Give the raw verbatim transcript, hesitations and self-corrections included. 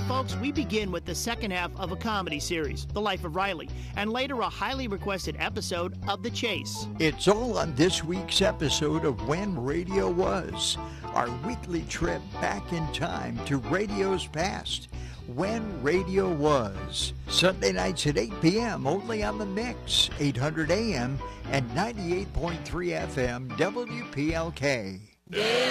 Today, folks, we begin with the second half of a comedy series, The Life of Riley, and later a highly requested episode of The Chase. It's all on this week's episode of When Radio Was, our weekly trip back in time to radio's past. When Radio Was, Sunday nights at eight p.m. only on The Mix, eight hundred A M and ninety-eight point three F M W P L K.